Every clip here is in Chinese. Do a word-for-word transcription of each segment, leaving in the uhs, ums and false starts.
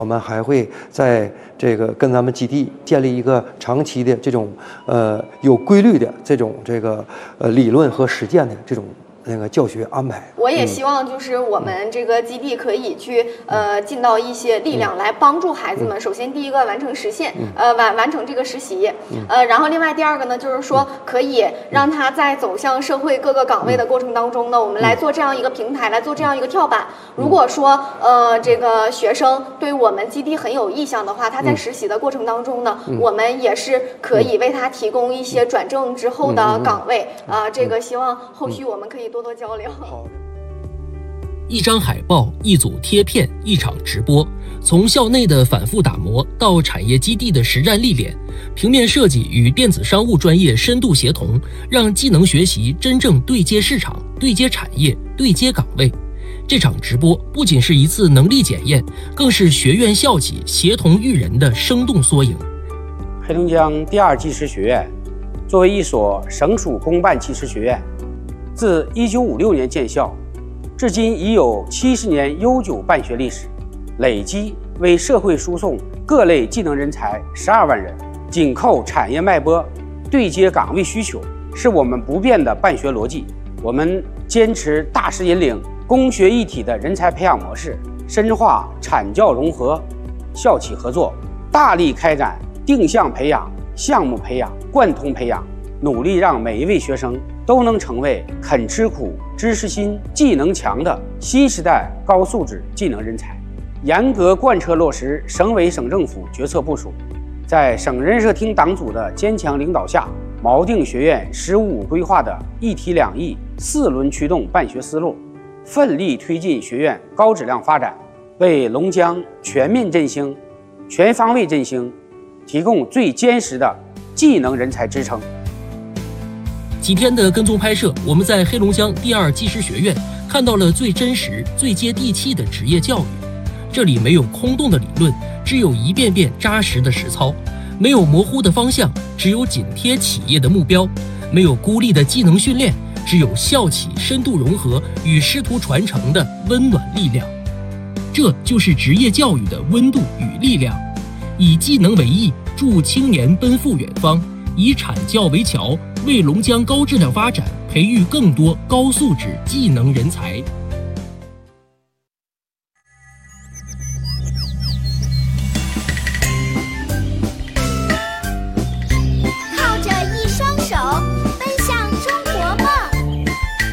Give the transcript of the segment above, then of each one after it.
我们还会在这个跟咱们基地建立一个长期的这种呃有规律的这种这个呃理论和实践的这种那个教学安排。 我也希望就是我们这个基地可以去呃尽到一些力量来帮助孩子们。首先第一个完成实现，呃完完成这个实习，呃然后另外第二个呢就是说可以让他在走向社会各个岗位的过程当中呢，我们来做这样一个平台，来做这样一个跳板。如果说呃这个学生对我们基地很有意向的话，他在实习的过程当中呢，我们也是可以为他提供一些转正之后的岗位啊、呃，这个希望后续我们可以多多交流。好。 一张海报，一组贴片，一场直播，从校内的反复打磨到产业基地的实战历练，平面设计与电子商务专业深度协同，让技能学习真正对接市场、对接产业、对接岗位。这场直播不仅是一次能力检验，更是学院校企协同育人的生动缩影。 黑龙江第二技师学院作为一所省属公办技师学院，自一九五六年建校，至今已有七十年悠久办学历史，累计为社会输送各类技能人才十二万人。紧扣产业脉搏，对接岗位需求，是我们不变的办学逻辑。我们坚持大师引领、工学一体的人才培养模式，深化产教融合、校企合作，大力开展定向培养、项目培养、贯通培养，努力让每一位学生都能成为肯吃苦、知识新、技能强的新时代高素质技能人才。严格贯彻落实省委省政府决策部署，在省人社厅党组的坚强领导下，锚定学院“十五五”规划的一体两翼、四轮驱动办学思路，奋力推进学院高质量发展，为龙江全面振兴、全方位振兴提供最坚实的技能人才支撑。 几天的跟踪拍摄，我们在黑龙江第二技师学院看到了最真实、最接地气的职业教育。这里没有空洞的理论，只有一遍遍扎实的实操；没有模糊的方向，只有紧贴企业的目标；没有孤立的技能训练，只有校企深度融合与师徒传承的温暖力量。这就是职业教育的温度与力量。以技能为翼，助青年奔赴远方；以产教为桥，为龙江高质量发展培育更多高素质技能人才。 靠着一双手奔向中国梦，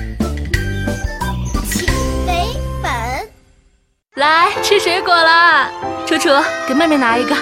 请为本。 来吃水果啦！楚楚，给妹妹拿一个。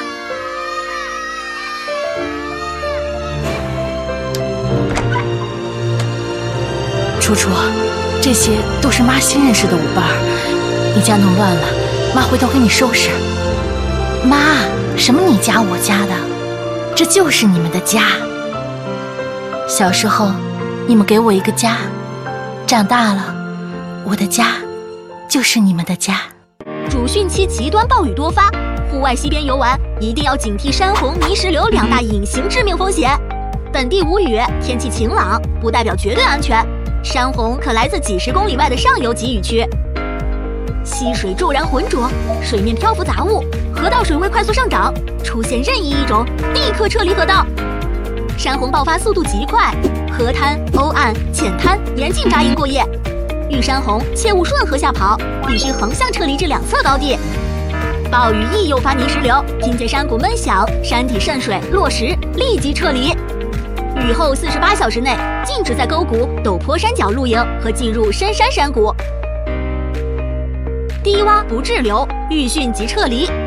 楚楚，这些都是妈新认识的舞伴儿，你家弄乱了，妈回头给你收拾。妈，什么你家我家的，这就是你们的家。小时候，你们给我一个家，长大了，我的家就是你们的家。 主汛期极端暴雨多发，户外溪边游玩一定要警惕山洪、泥石流两大隐形致命风险。本地无雨，天气晴朗，不代表绝对安全。山洪可来自几十公里外的上游集雨区，溪水骤然浑浊，水面漂浮杂物，河道水位快速上涨，出现任意一种，立刻撤离河道。山洪爆发速度极快，河滩、欧岸、浅滩严禁扎营过夜。遇山洪切勿顺河下跑，必须横向撤离至两侧高地。暴雨易诱发泥石流，听见山谷闷响，山体渗水落石，立即撤离。雨后四十八小时内禁止在沟谷、陡坡山脚露营和进入深山山谷。低洼不滞留，遇汛即撤离，